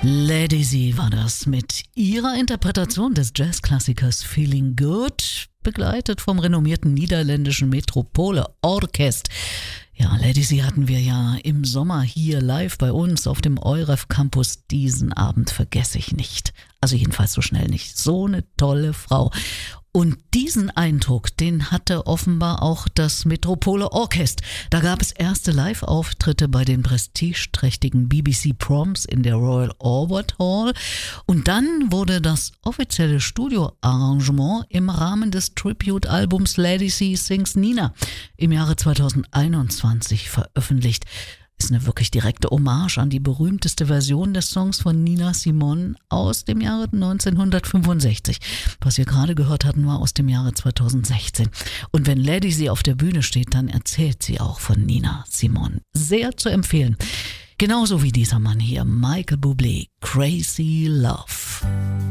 Lady Z war das mit ihrer Interpretation des Jazzklassikers Feeling Good, begleitet vom renommierten niederländischen Metropole Orkest. Ja, Lady Z hatten wir ja im Sommer hier live bei uns auf dem EUREF Campus. Diesen Abend vergesse ich nicht. Also jedenfalls so schnell nicht. So eine tolle Frau. Und diesen Eindruck, den hatte offenbar auch das Metropole Orkest. Da gab es erste Live-Auftritte bei den prestigeträchtigen BBC Proms in der Royal Albert Hall. Und dann wurde das offizielle Studioarrangement im Rahmen des Tribute-Albums Lady Z Sings Nina im Jahre 2021 veröffentlicht. Ist eine wirklich direkte Hommage an die berühmteste Version des Songs von Nina Simone aus dem Jahre 1965. Was wir gerade gehört hatten, war aus dem Jahre 2016. Und wenn Lady Z auf der Bühne steht, dann erzählt sie auch von Nina Simone. Sehr zu empfehlen. Genauso wie dieser Mann hier, Michael Bublé, Crazy Love.